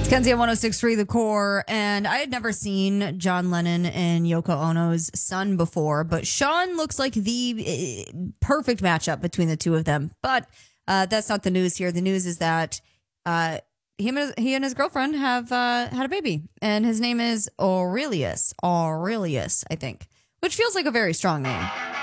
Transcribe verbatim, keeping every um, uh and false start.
Kenzie at one oh six point three The Core, and I had never seen John Lennon and Yoko Ono's son before, but Sean looks like the uh, perfect matchup between the two of them. But uh, that's not the news here. The news is that uh, him, he and his girlfriend have uh, had a baby, and his name is Aurelius. Aurelius, I think, which feels like a very strong name.